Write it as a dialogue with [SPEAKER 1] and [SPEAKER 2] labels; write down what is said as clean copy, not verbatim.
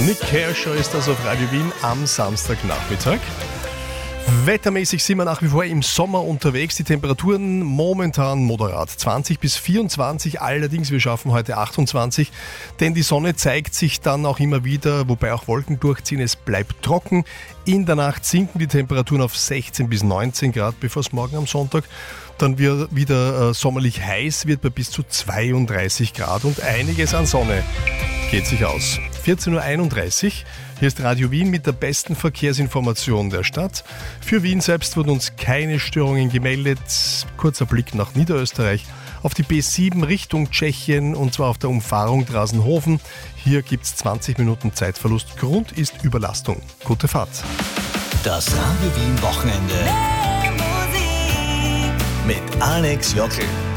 [SPEAKER 1] Nick Kershaw ist das auf Radio Wien am Samstagnachmittag. Wettermäßig sind wir nach wie vor im Sommer unterwegs. Die Temperaturen momentan moderat 20 bis 24, allerdings wir schaffen heute 28, denn die Sonne zeigt sich dann auch immer wieder, wobei auch Wolken durchziehen. Es bleibt trocken. In der Nacht sinken die Temperaturen auf 16 bis 19 Grad, bevor es morgen am Sonntag dann wieder sommerlich heiß wird bei bis zu 32 Grad und einiges an Sonne geht sich aus. 14.31 Uhr, hier ist Radio Wien mit der besten Verkehrsinformation der Stadt. Für Wien selbst wurden uns keine Störungen gemeldet. Kurzer Blick nach Niederösterreich auf die B7 Richtung Tschechien und zwar auf der Umfahrung Drasenhofen. Hier gibt es 20 Minuten Zeitverlust. Grund ist Überlastung. Gute Fahrt.
[SPEAKER 2] Das Radio Wien Wochenende mit Alex Jockel.